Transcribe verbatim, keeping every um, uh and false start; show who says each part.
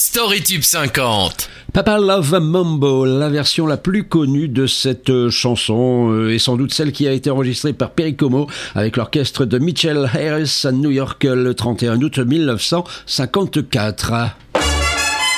Speaker 1: Storytube cinquante.
Speaker 2: Papa Love Mambo, la version la plus connue de cette chanson euh, est sans doute celle qui a été enregistrée par Perry Como avec l'orchestre de Mitchell Harris à New York le trente et un août mille neuf cent cinquante-quatre.